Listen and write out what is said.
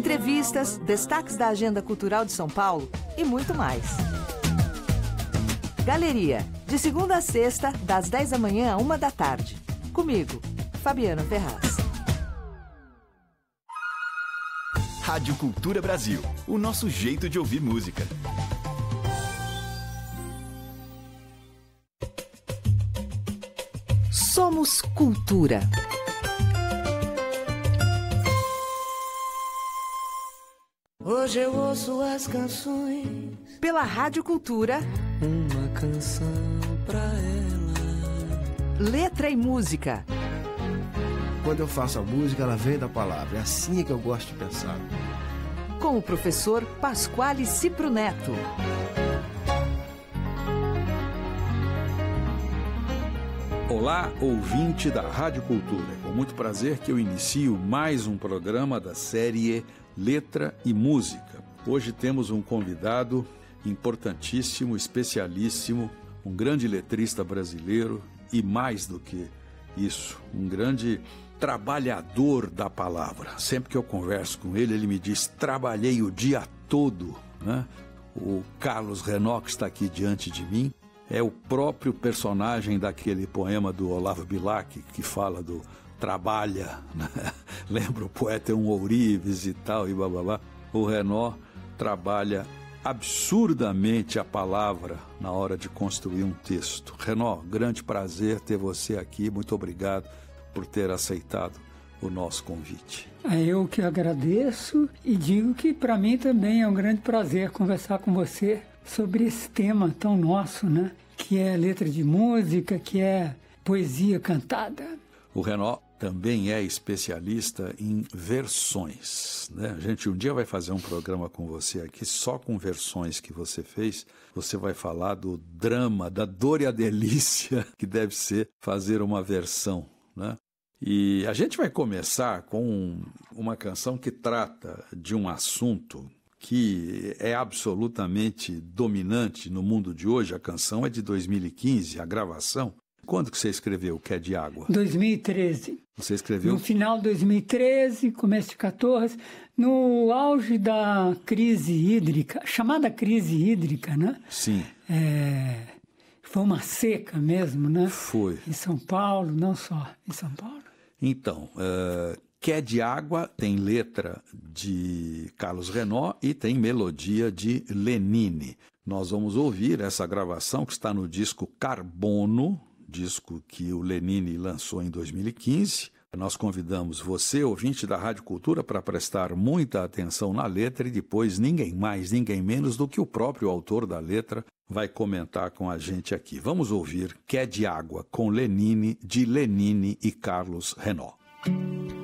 entrevistas, destaques da agenda cultural de São Paulo e muito mais. Galeria, de segunda a sexta, das 10 da manhã à 1 da tarde. Comigo, Fabiana Ferraz. Rádio Cultura Brasil, o nosso jeito de ouvir música. Somos Cultura. Hoje eu ouço as canções. Pela Rádio Cultura. Uma canção pra ela. Letra e música. Quando eu faço a música, ela vem da palavra. É assim que eu gosto de pensar. Com o professor Pasquale Cipro Neto. Olá, ouvinte da Rádio Cultura. É com muito prazer que eu inicio mais um programa da série Letra e Música. Hoje temos um convidado importantíssimo, especialíssimo, um grande letrista brasileiro e, mais do que isso, um grande trabalhador da palavra. Sempre que eu converso com ele, ele me diz: trabalhei o dia todo, né? O Carlos Renaud, que está aqui diante de mim, é o próprio personagem daquele poema do Olavo Bilac, que fala do trabalha, né? Lembra o poeta um ourives e tal, e bababá. O Renaud trabalha absurdamente a palavra na hora de construir um texto. Renaud, grande prazer ter você aqui, muito obrigado por ter aceitado o nosso convite. Eu que agradeço e digo que para mim também é um grande prazer conversar com você sobre esse tema tão nosso, né? Que é letra de música, que é poesia cantada. O Renaud também é especialista em versões, né? A gente um dia vai fazer um programa com você aqui só com versões que você fez. Você vai falar do drama, da dor e a delícia que deve ser fazer uma versão, né? E a gente vai começar com uma canção que trata de um assunto que é absolutamente dominante no mundo de hoje. A canção é de 2015, a gravação. Quando que você escreveu Quer de Água? 2013. Você escreveu? No final de 2013, começo de 14, no auge da crise hídrica, chamada crise hídrica, né? Sim. Foi uma seca mesmo, né? Foi. Em São Paulo, não só em São Paulo. Então, Quer de Água tem letra de Carlos Renaud e tem melodia de Lenine. Nós vamos ouvir essa gravação que está no disco Carbono, disco que o Lenine lançou em 2015. Nós convidamos você, ouvinte da Rádio Cultura, para prestar muita atenção na letra e depois ninguém mais, ninguém menos do que o próprio autor da letra vai comentar com a gente aqui. Vamos ouvir Quer de Água com Lenine, de Lenine e Carlos Renaud.